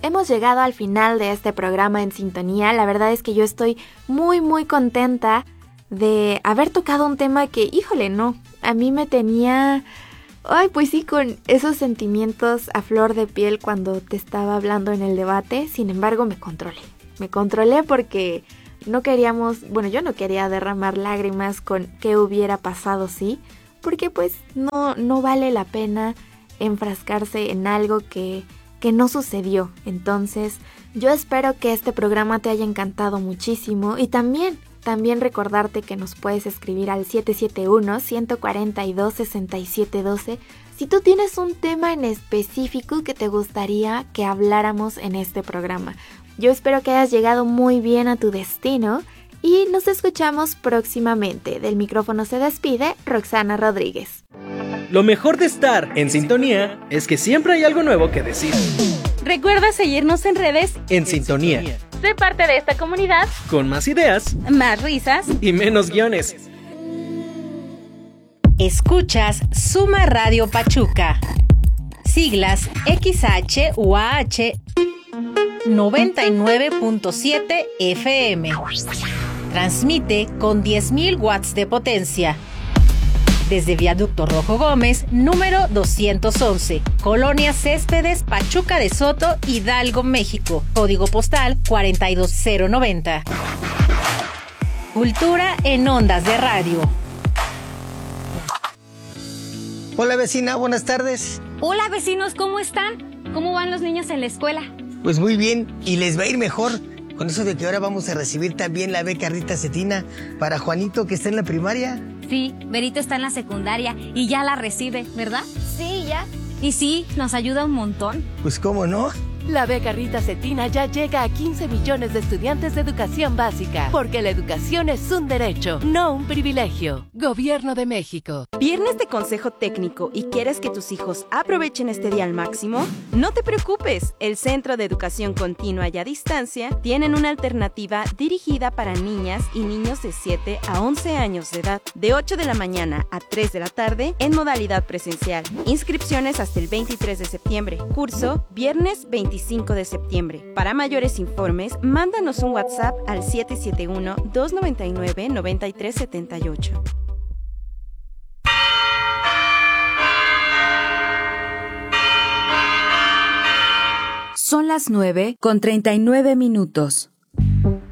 hemos llegado al final de este programa En Sintonía. La verdad es que yo estoy muy muy contenta de haber tocado un tema que, híjole, no, a mí me tenía, pues sí, con esos sentimientos a flor de piel cuando te estaba hablando en el debate. Sin embargo, me controlé porque yo no quería derramar lágrimas con qué hubiera pasado si, porque pues no vale la pena enfrascarse en algo que no sucedió. Entonces, yo espero que este programa te haya encantado muchísimo y también recordarte que nos puedes escribir al 771-142-6712 si tú tienes un tema en específico que te gustaría que habláramos en este programa. Yo espero que hayas llegado muy bien a tu destino y nos escuchamos próximamente. Del micrófono se despide Roxana Rodríguez. Lo mejor de estar en sintonía es que siempre hay algo nuevo que decir. Recuerda seguirnos en redes En Sintonía. Sé parte de esta comunidad Con más ideas más risas y menos guiones. Escuchas Suma Radio Pachuca. Siglas XHUAH 99.7 FM. Transmite con 10.000 watts de potencia. Desde Viaducto Rojo Gómez, número 211, Colonia Céspedes, Pachuca de Soto, Hidalgo, México. Código postal 42090. Cultura en ondas de radio. Hola vecina, buenas tardes. Hola vecinos, ¿cómo están? ¿Cómo van los niños en la escuela? Pues muy bien, y les va a ir mejor con eso de que ahora vamos a recibir también la beca Rita Cetina para Juanito, que está en la primaria. Sí, Berito está en la secundaria y ya la recibe, ¿verdad? Sí, ya. Y sí, nos ayuda un montón. Pues cómo no. La beca Rita Cetina ya llega a 15 millones de estudiantes de educación básica, porque la educación es un derecho, no un privilegio. Gobierno de México. ¿Viernes de consejo técnico y quieres que tus hijos aprovechen este día al máximo? No te preocupes, el Centro de Educación Continua y a Distancia tienen una alternativa dirigida para niñas y niños de 7 a 11 años de edad, de 8 de la mañana a 3 de la tarde en modalidad presencial. Inscripciones hasta el 23 de septiembre. Curso viernes 25 de septiembre. Para mayores informes, mándanos un WhatsApp al 771-299-9378. Son las 9:39.